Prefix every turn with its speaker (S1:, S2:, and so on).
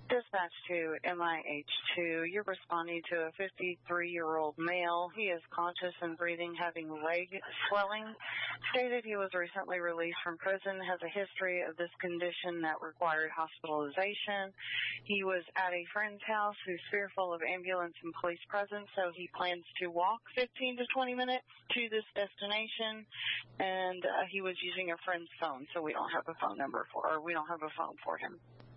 S1: Dispatch to MIH2. You're responding to a 53-year-old male. He is conscious and breathing, having leg swelling. Stated he was recently released from prison, has a history of this condition that required hospitalization. He was at a friend's house who's fearful of ambulance and police presence, so he plans to walk 15 to 20 minutes to this destination, and he was using a friend's phone, so we don't have a phone for him.